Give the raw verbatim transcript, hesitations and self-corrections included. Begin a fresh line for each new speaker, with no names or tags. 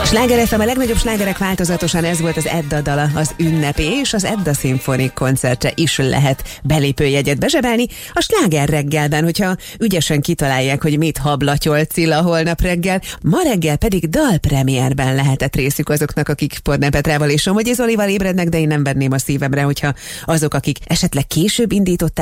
Sláger ef em, a legnagyobb slágerek változatosan, ez volt az Edda dala, az ünnepé, és az Edda szimfonik koncertre is lehet belépőjegyet bezsebelni a Sláger reggelben, hogyha ügyesen kitalálják, hogy mit hablatyol Cilla holnap reggel. Ma reggel pedig dalpremierben lehetett részük azoknak, akik Podne Petrával és Somogyi Zolival ébrednek, de én nem venném a szívemre, hogyha azok, akik esetleg később indították